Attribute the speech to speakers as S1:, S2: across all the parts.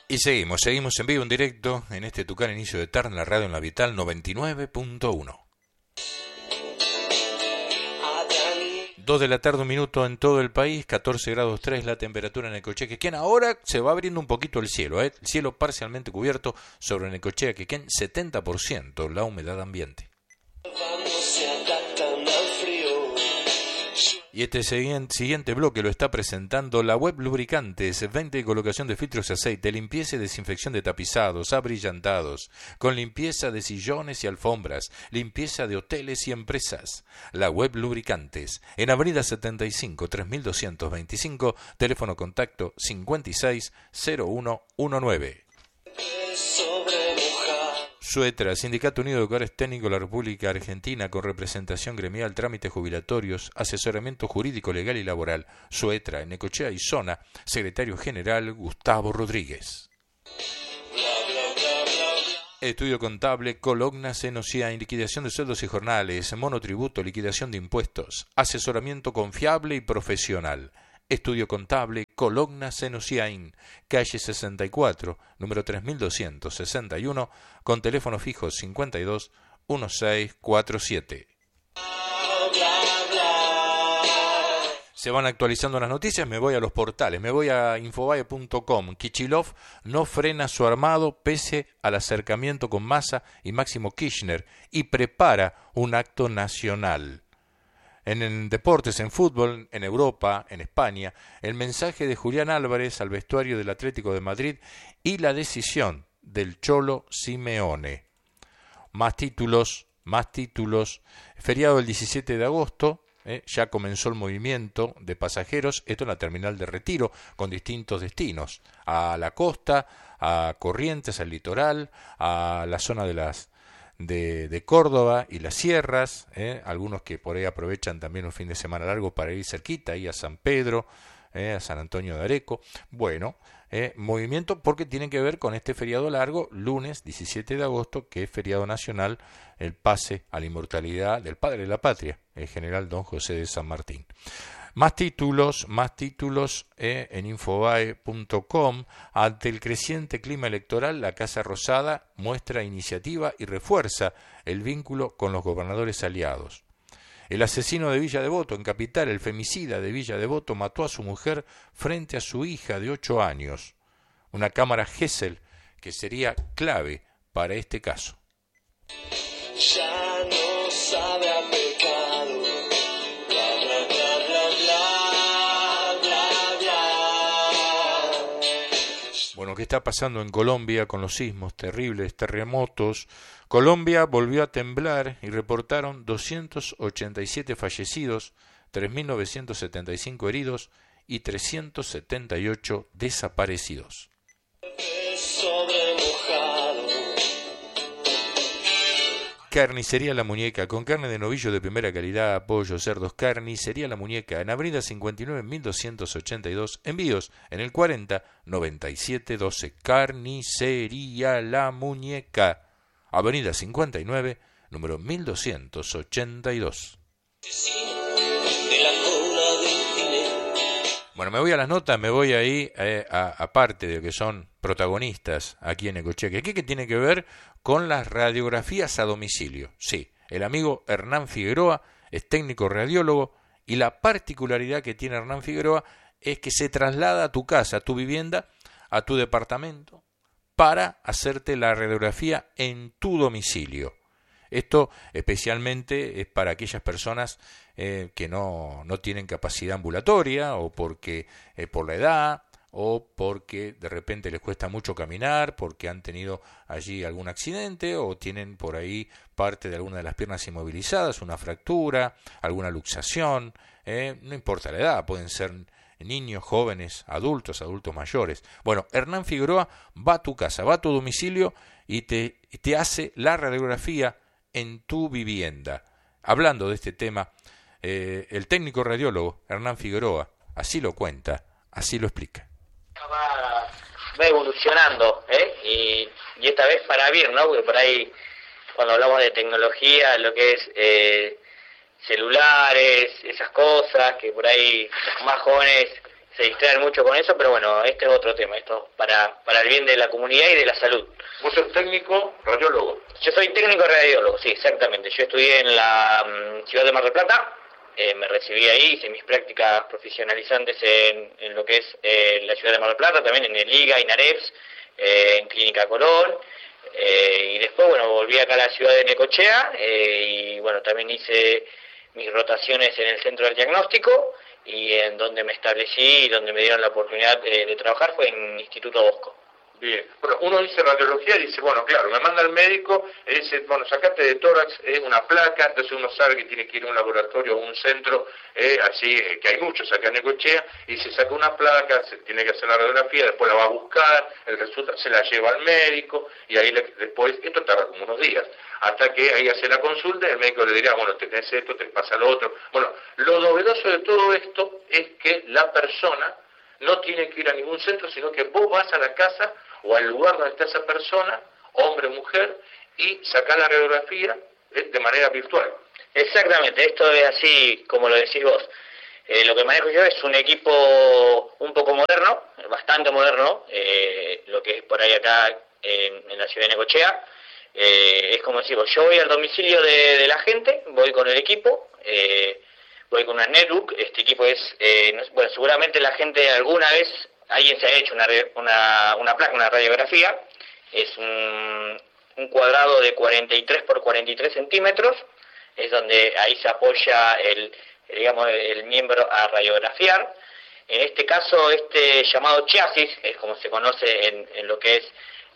S1: Y seguimos en vivo, en directo, en este Tucán inicio de tarde en la radio en la Vital 99.1. 2 de la tarde, 1 minuto en todo el país, 14 grados 3 la temperatura en Necochea, Quequén. Ahora se va abriendo un poquito el cielo, el cielo parcialmente cubierto sobre Necochea, Quequén, 70% la humedad ambiente. Y este siguiente bloque lo está presentando la web Lubricantes, venta y colocación de filtros de aceite, limpieza y desinfección de tapizados, abrillantados, con limpieza de sillones y alfombras, limpieza de hoteles y empresas. La web Lubricantes, en Avenida 75, 3225, teléfono contacto 560119. Suetra, Sindicato Unido de Educadores Técnicos de la República Argentina, con representación gremial, trámites jubilatorios, asesoramiento jurídico, legal y laboral. Suetra, en Necochea y zona, secretario general Gustavo Rodríguez. Estudio contable, Cologna Cenocía, liquidación de sueldos y jornales, monotributo, liquidación de impuestos, asesoramiento confiable y profesional. Estudio contable, Cologna Cenociain, calle 64, número 3261, con teléfono fijo 52 1647. Se van actualizando las noticias, me voy a los portales, me voy a infobae.com. Kichilov no frena su armado pese al acercamiento con Massa y Máximo Kirchner y prepara un acto nacional. En deportes, en fútbol, en Europa, en España, el mensaje de Julián Álvarez al vestuario del Atlético de Madrid y la decisión del Cholo Simeone. Más títulos, feriado el 17 de agosto, ya comenzó el movimiento de pasajeros, esto en la terminal de Retiro, con distintos destinos, a la costa, a Corrientes, al litoral, a la zona de Córdoba y las sierras, algunos que por ahí aprovechan también un fin de semana largo para ir cerquita, ahí a San Pedro, a San Antonio de Areco. Bueno, movimiento porque tiene que ver con este feriado largo, lunes 17 de agosto, que es feriado nacional, el pase a la inmortalidad del padre de la patria, el general don José de San Martín. Más títulos en infobae.com. Ante el creciente clima electoral, la Casa Rosada muestra iniciativa y refuerza el vínculo con los gobernadores aliados. El asesino de Villa Devoto, en Capital, el femicida de Villa Devoto, mató a su mujer frente a su hija de 8 años. Una cámara Gesell que sería clave para este caso.
S2: Ya no sabe a pecado. Bla, bla, bla, bla, bla, bla, bla.
S1: Bueno, ¿qué está pasando en Colombia con los sismos terribles, terremotos? Colombia volvió a temblar y reportaron 287 fallecidos, 3.975 heridos y 378 desaparecidos. Carnicería La Muñeca, con carne de novillo de primera calidad, pollo, cerdos. Carnicería La Muñeca, en Avenida 59, 1282, envíos en el 40 97 12. Carnicería La Muñeca, Avenida 59, número 1282. Bueno, me voy a las notas, me voy ahí a parte de lo que son protagonistas aquí en Necochea. ¿Qué tiene que ver con las radiografías a domicilio? Sí, el amigo Hernán Figueroa es técnico radiólogo y la particularidad que tiene Hernán Figueroa es que se traslada a tu casa, a tu vivienda, a tu departamento para hacerte la radiografía en tu domicilio. Esto especialmente es para aquellas personas que no tienen capacidad ambulatoria o porque por la edad o porque de repente les cuesta mucho caminar, porque han tenido allí algún accidente o tienen por ahí parte de alguna de las piernas inmovilizadas, una fractura, alguna luxación, no importa la edad, pueden ser niños, jóvenes, adultos mayores. Bueno, Hernán Figueroa va a tu casa, va a tu domicilio y te hace la radiografía en tu vivienda. Hablando de este tema, el técnico radiólogo Hernán Figueroa así lo cuenta, así lo explica.
S3: Va evolucionando, y esta vez para bien, ¿no? Porque por ahí cuando hablamos de tecnología, lo que es celulares, esas cosas que por ahí los más jóvenes se distraen mucho con eso, pero bueno, este es otro tema, esto para el bien de la comunidad y de la salud.
S1: Vos sos técnico radiólogo.
S3: Yo soy técnico radiólogo, sí, exactamente. Yo estudié en la ciudad de Mar del Plata, me recibí ahí, hice mis prácticas profesionalizantes en lo que es la ciudad de Mar del Plata, también en el IGA, INAREPS, en Clínica Colón, y después, bueno, volví acá a la ciudad de Necochea, y bueno, también hice mis rotaciones en el centro del diagnóstico, y en donde me establecí y donde me dieron la oportunidad de trabajar fue en Instituto Bosco.
S1: Bien, bueno, uno dice radiología y dice, bueno, claro, me manda al médico y dice, bueno, sacate de tórax una placa, entonces uno sabe que tiene que ir a un laboratorio o un centro, así, que hay muchos acá en Necochea, y se saca una placa, se tiene que hacer la radiografía, después la va a buscar, el resultado se la lleva al médico, y ahí después, esto tarda como unos días, hasta que ahí hace la consulta y el médico le dirá, bueno, tenés esto, te pasa lo otro. Bueno, lo novedoso de todo esto es que la persona no tiene que ir a ningún centro, sino que vos vas a la casa o al lugar donde está esa persona, hombre o mujer, y sacás la radiografía de manera virtual.
S3: Exactamente, esto es así como lo decís vos. Lo que manejo yo es un equipo un poco moderno, bastante moderno, lo que es por ahí acá en la ciudad de Necochea. Es como decimos, yo voy al domicilio de la gente, voy con el equipo, voy con una netbook. Este equipo es, bueno, seguramente la gente alguna vez, alguien se ha hecho una placa, una radiografía. Es un cuadrado de 43 por 43 centímetros, es donde ahí se apoya el miembro a radiografiar. En este caso, este llamado chasis, es como se conoce en lo que es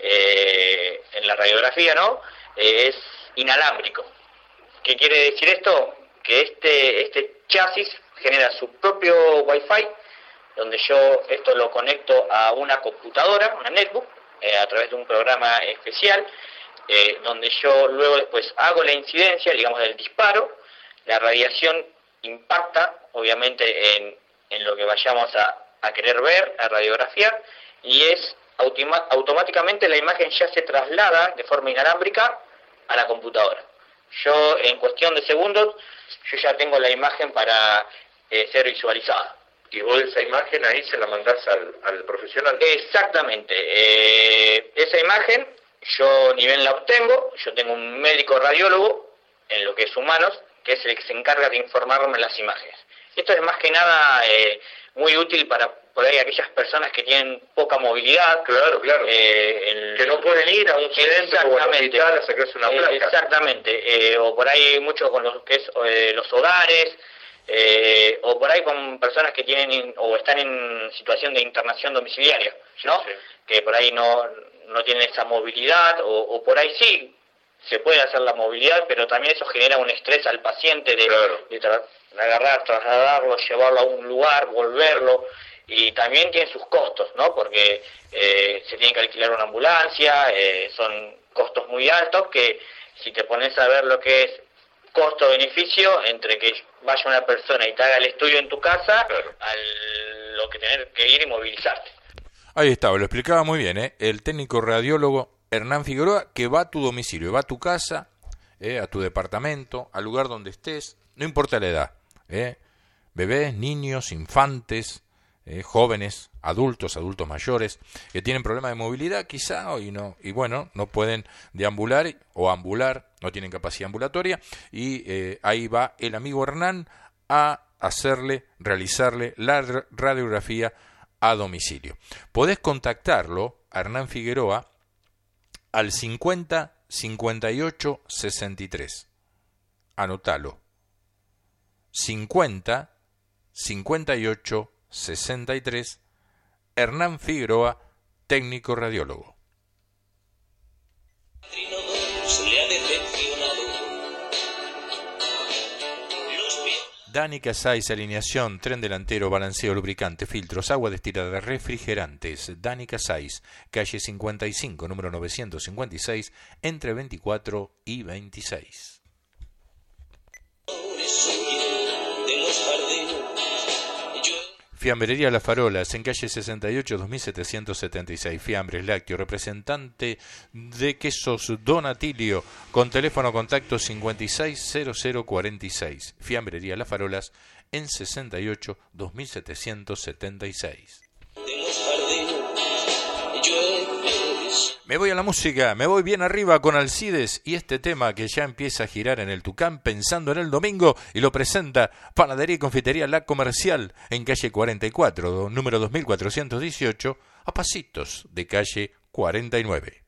S3: en la radiografía, ¿no? Es inalámbrico. ¿Qué quiere decir esto? Que este chasis genera su propio Wi-Fi, donde yo esto lo conecto a una computadora, una netbook, a través de un programa especial, donde yo luego después hago la incidencia, digamos, del disparo. La radiación impacta, obviamente, en lo que vayamos a querer ver, a radiografiar, y es automáticamente la imagen ya se traslada de forma inalámbrica a la computadora. Yo, en cuestión de segundos, yo ya tengo la imagen para ser visualizada.
S1: Y vos esa imagen ahí se la mandás al profesional.
S3: Exactamente. Esa imagen yo ni bien la obtengo, yo tengo un médico radiólogo en lo que es humanos, que es el que se encarga de informarme las imágenes. Esto es más que nada muy útil para por ahí aquellas personas que tienen poca movilidad.
S1: Claro. Que no pueden ir a un centro o a un hospital a sacarse una placa.
S3: Exactamente. O por ahí mucho con lo que es los hogares, o por ahí con personas que tienen o están en situación de internación domiciliaria, ¿no? Sí. Que por ahí no tienen esa movilidad, o por ahí sí se puede hacer la movilidad, pero también eso genera un estrés al paciente de agarrar, trasladarlo, llevarlo a un lugar, volverlo, y también tiene sus costos, ¿no? Porque se tiene que alquilar una ambulancia, son costos muy altos que si te pones a ver lo que es costo-beneficio entre que vaya una persona y te haga el estudio en tu casa, a lo que tener que ir y movilizarte.
S1: Ahí estaba, lo explicaba muy bien, el técnico radiólogo Hernán Figueroa, que va a tu domicilio, va a tu casa, a tu departamento, al lugar donde estés, no importa la edad, bebés, niños, infantes, jóvenes, adultos mayores, que tienen problemas de movilidad quizá y bueno, no pueden deambular o ambular, no tienen capacidad ambulatoria, y ahí va el amigo Hernán a realizarle la radiografía a domicilio. Podés contactarlo a Hernán Figueroa al 50 58 63. Anotalo. 50 58 63. Hernán Figueroa, técnico radiólogo. Dani Casais, alineación, tren delantero, balanceo, lubricante, filtros, agua destilada, refrigerantes. Dani Casais, calle 55, número 956, entre 24 y 26. Fiambrería Las Farolas, en calle 68, 2776. Fiambres, lácteo, representante de quesos Don Atilio, con teléfono contacto 560046. Fiambrería Las Farolas, en 68 2776. Me voy a la música, me voy bien arriba con Alcides y este tema que ya empieza a girar en el Tucán pensando en el domingo y lo presenta Panadería y Confitería La Comercial en calle 44, número 2418, a pasitos de calle 49.